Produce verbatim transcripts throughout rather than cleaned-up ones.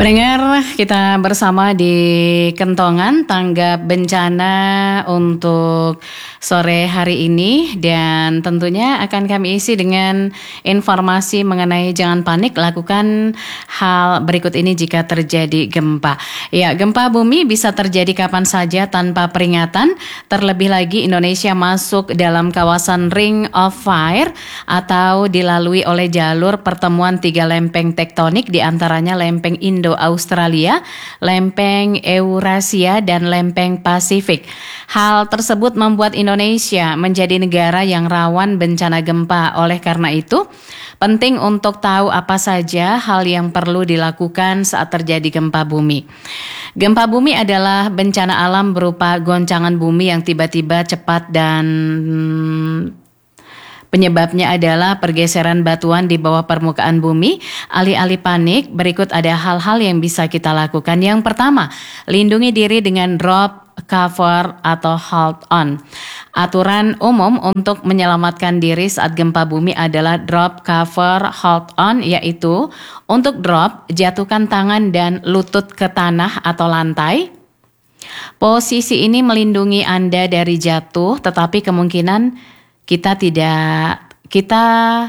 Pendengar, kita bersama di Kentongan tanggap bencana untuk sore hari ini, dan tentunya akan kami isi dengan informasi mengenai jangan panik, lakukan hal berikut ini jika terjadi gempa. Ya, gempa bumi bisa terjadi kapan saja tanpa peringatan, terlebih lagi Indonesia masuk dalam kawasan Ring of Fire atau dilalui oleh jalur pertemuan tiga lempeng tektonik, diantaranya lempeng Indo-Australia, lempeng Eurasia, dan lempeng Pasifik. Hal tersebut membuat Indonesia menjadi negara yang rawan bencana gempa. Oleh karena itu, penting untuk tahu apa saja hal yang perlu dilakukan saat terjadi gempa bumi. Gempa bumi adalah bencana alam berupa goncangan bumi yang tiba-tiba cepat dan penyebabnya adalah pergeseran batuan di bawah permukaan bumi. Alih-alih panik, berikut ada hal-hal yang bisa kita lakukan. Yang pertama, lindungi diri dengan drop, cover, atau hold on. Aturan umum untuk menyelamatkan diri saat gempa bumi adalah drop, cover, hold on, yaitu untuk drop, jatuhkan tangan dan lutut ke tanah atau lantai. Posisi ini melindungi Anda dari jatuh, tetapi kemungkinan kita tidak, kita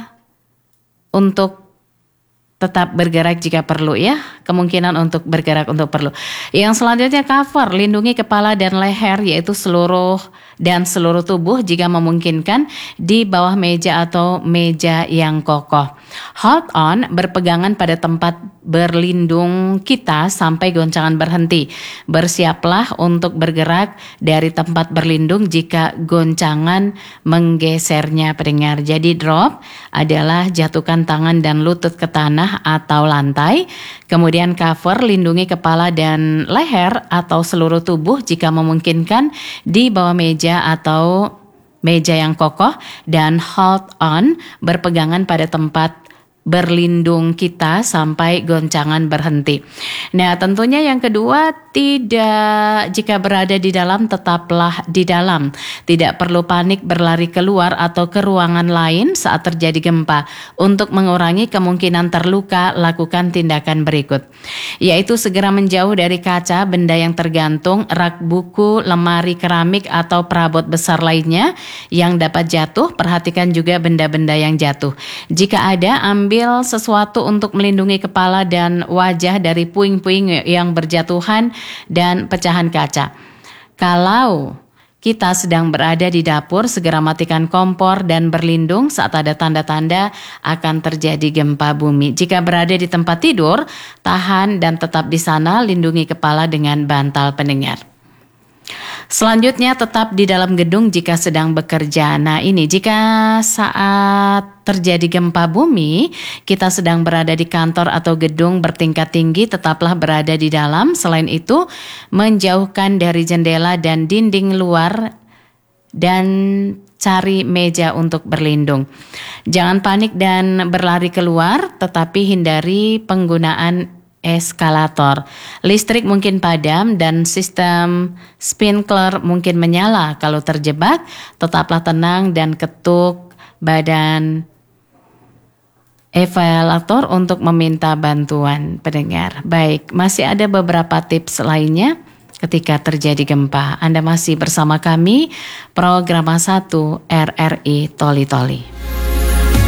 untuk tetap bergerak jika perlu ya, kemungkinan untuk bergerak untuk perlu. Yang selanjutnya cover, lindungi kepala dan leher, yaitu seluruh dan seluruh tubuh jika memungkinkan di bawah meja atau meja yang kokoh. Hold on, berpegangan pada tempat berlindung kita sampai goncangan berhenti. Bersiaplah untuk bergerak dari tempat berlindung jika goncangan menggesernya, pendengar. Jadi drop adalah jatuhkan tangan dan lutut ke tanah atau lantai. Kemudian cover, lindungi kepala dan leher atau seluruh tubuh jika memungkinkan di bawah meja atau meja yang kokoh. Dan hold on, berpegangan pada tempat berlindung kita sampai goncangan berhenti. Nah, tentunya yang kedua, tidak, jika berada di dalam tetaplah di dalam. Tidak perlu panik berlari keluar atau ke ruangan lain saat terjadi gempa. Untuk mengurangi kemungkinan terluka, lakukan tindakan berikut, yaitu segera menjauh dari kaca, benda yang tergantung, rak buku, lemari keramik atau perabot besar lainnya yang dapat jatuh. Perhatikan juga benda-benda yang jatuh. Jika ada, ambil Ambil sesuatu untuk melindungi kepala dan wajah dari puing-puing yang berjatuhan dan pecahan kaca. Kalau kita sedang berada di dapur, segera matikan kompor dan berlindung saat ada tanda-tanda akan terjadi gempa bumi. Jika berada di tempat tidur, tahan dan tetap di sana, lindungi kepala dengan bantal, pendengar. Selanjutnya, tetap di dalam gedung jika sedang bekerja. Nah, ini jika saat terjadi gempa bumi, kita sedang berada di kantor atau gedung bertingkat tinggi, tetaplah berada di dalam. Selain itu, menjauhkan dari jendela dan dinding luar dan cari meja untuk berlindung. Jangan panik dan berlari keluar, tetapi hindari penggunaan eskalator. Listrik mungkin padam dan sistem sprinkler mungkin menyala. Kalau terjebak, tetaplah tenang dan ketuk badan evaluator untuk meminta bantuan, pendengar. Baik, masih ada beberapa tips lainnya ketika terjadi gempa. Anda masih bersama kami, Program satu R R I Toli Toli.